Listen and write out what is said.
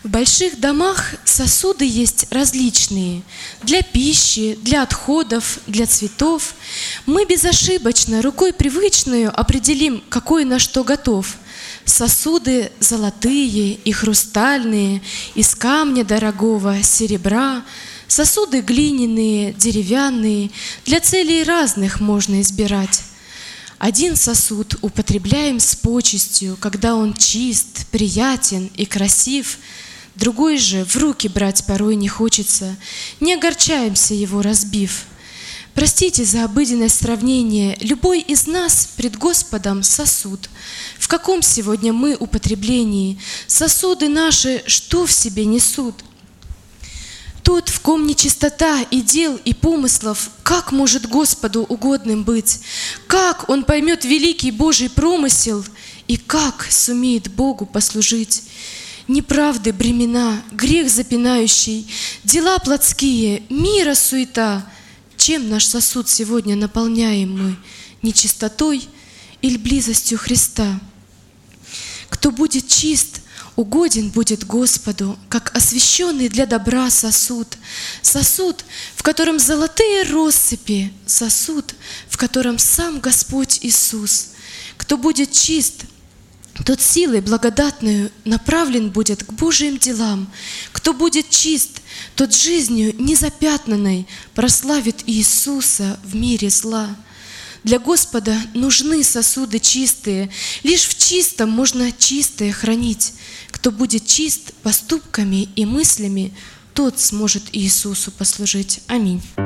В больших домах сосуды есть различные. Для пищи, для отходов, для цветов. Мы безошибочно, рукой привычную определим, какой на что готов. Сосуды золотые и хрустальные, из камня дорогого, серебра. Сосуды глиняные, деревянные, для целей разных можно избирать. Один сосуд употребляем с почестью, когда он чист, приятен и красив. Другой же в руки брать порой не хочется, не огорчаемся его разбив. Простите за обыденность сравнения, любой из нас пред Господом сосуд. В каком сегодня мы употреблении? Сосуды наши что в себе несут? Тот, в ком нечистота и дел, и помыслов, как может Господу угодным быть? Как он поймет великий Божий промысел? И как сумеет Богу послужить? Неправды бремена, грех запинающий, дела плотские, мира суета. Чем наш сосуд сегодня наполняем мы? Нечистотой или близостью Христа? Кто будет чист, угоден будет Господу, как освященный для добра сосуд. Сосуд, в котором золотые россыпи, сосуд, в котором сам Господь Иисус. Кто будет чист, тот силой благодатную направлен будет к Божьим делам. Кто будет чист, тот жизнью незапятнанной прославит Иисуса в мире зла. Для Господа нужны сосуды чистые, лишь в чистом можно чистое хранить. Кто будет чист поступками и мыслями, тот сможет Иисусу послужить. Аминь.